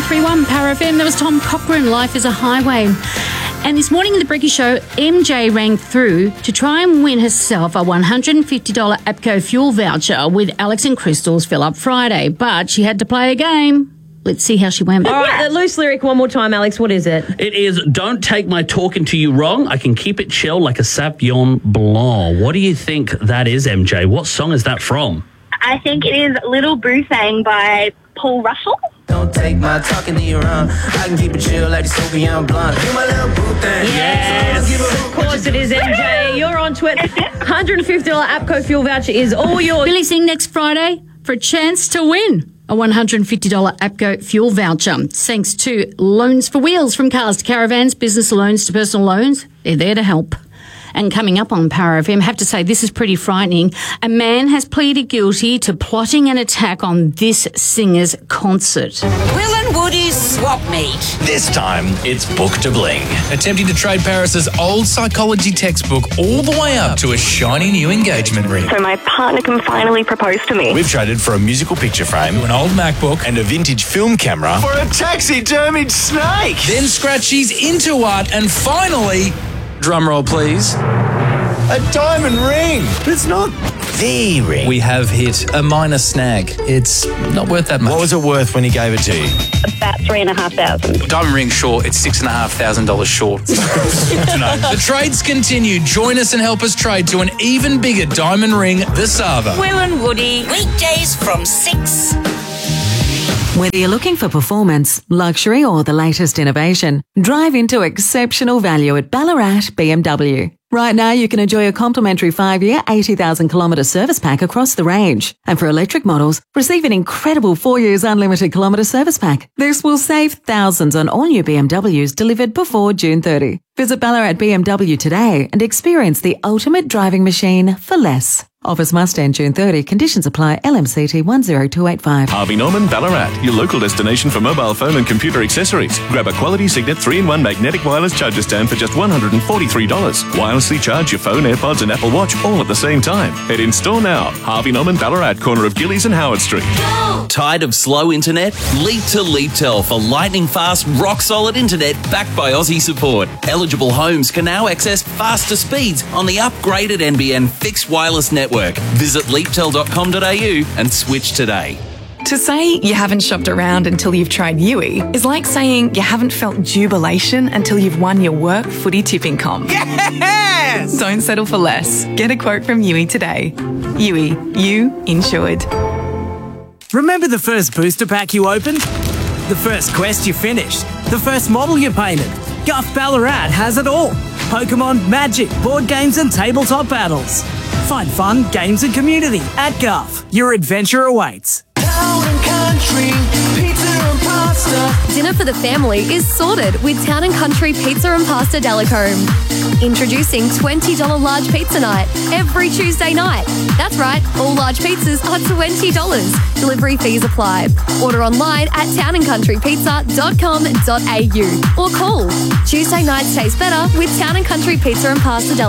93.1 Power FM. That was Tom Cochrane, Life is a Highway. And this morning in the Bricky Show, MJ rang through to try and win herself a $150 APCO fuel voucher with Alex and Crystal's Fill Up Friday. But she had to play a game. Let's see how she went. All right, the loose lyric one more time, Alex. What is it? It is, don't take my talking to you wrong. I can keep it chill like a Sauvignon Blanc. What do you think that is, MJ? What song is that from? I think it is Little Boo Thang by Paul Russell. Don't take my talking to you wrong. I can keep it chill like the Sauvignon Blanc. Do my little boo thing. Yes. Of course it is, MJ. You're on to it. $150 APCO fuel voucher is all yours. Billy Sing next Friday for a chance to win a $150 APCO fuel voucher. Thanks to Loans for Wheels, from cars to caravans, business loans to personal loans. They're there to help. And coming up on Power FM, I have to say this is pretty frightening. A man has pleaded guilty to plotting an attack on this singer's concert. Will and Woody's swap meet. This time, it's Book to Bling. Attempting to trade Paris's old psychology textbook all the way up to a shiny new engagement ring. So my partner can finally propose to me. We've traded for a musical picture frame, To an old MacBook. and a vintage film camera for a taxidermied snake. Then Scratchy's into art, and finally, drumroll please, A diamond ring. But it's not the ring. we have hit a minor snag. It's not worth that much. What was it worth when he gave it to you? About $3,500. Diamond ring short, it's $6,500 short. The trades continue. Join us and help us trade to an even bigger diamond ring, the Sava. Will and Woody. Weekdays from 6. Whether you're looking for performance, luxury or the latest innovation, drive into exceptional value at Ballarat BMW. Right now you can enjoy a complimentary 5-year, 80,000-kilometre service pack across the range. And for electric models, receive an incredible 4 years unlimited kilometre service pack. This will save thousands on all new BMWs delivered before June 30. Visit Ballarat BMW today and experience the ultimate driving machine for less. Offers must end June 30. Conditions apply. LMCT 10285. Harvey Norman Ballarat, your local destination for mobile phone and computer accessories. Grab a quality Signet 3-in-1 magnetic wireless charger stand for just $143. Wirelessly charge your phone, AirPods and Apple Watch all at the same time. Head in store now. Harvey Norman Ballarat, corner of Gillies and Howard Street. Tired of slow internet? Leap to LeapTel for lightning fast, rock solid internet backed by Aussie support. Eligible homes can now access faster speeds on the upgraded NBN fixed wireless network. Visit leaptel.com.au and switch today. To say you haven't shopped around until you've tried Yui is like saying you haven't felt jubilation until you've won your work footy tipping comp. Yes! Don't settle for less. Get a quote from Yui today. Yui, you insured. Remember the first booster pack you opened? The first quest you finished? The first model you painted? Guff Ballarat has it all. Pokemon, Magic, board games and tabletop battles. Find fun, games and community at Guff. Your adventure awaits. Town and country, pizza and pasta. Dinner for the family is sorted with Town and Country Pizza and Pasta Delacombe. Introducing $20 large pizza night every Tuesday night. That's right, all large pizzas are $20. Delivery fees apply. Order online at townandcountrypizza.com.au or call. Tuesday nights taste better with Town and Country Pizza and Pasta Delacombe.